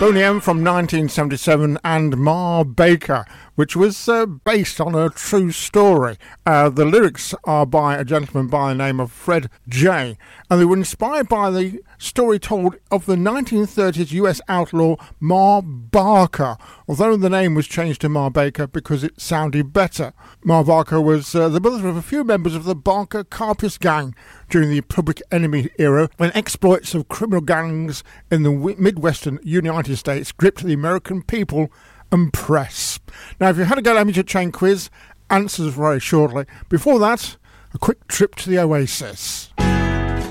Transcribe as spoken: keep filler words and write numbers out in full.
Boney M from nineteen seventy-seven and Ma Baker, which was uh, based on a true story. Uh, the lyrics are by a gentleman by the name of Fred J, and they were inspired by the story told of the nineteen thirties U S outlaw Ma Barker, although the name was changed to Ma Baker because it sounded better. Ma Barker was uh, the mother of a few members of the Barker Carpus Gang during the Public Enemy era, when exploits of criminal gangs in the Midwestern United States gripped the American people and press. Now, if you had a go at amateur chain quiz, answers very shortly. Before that, a quick trip to the Oasis.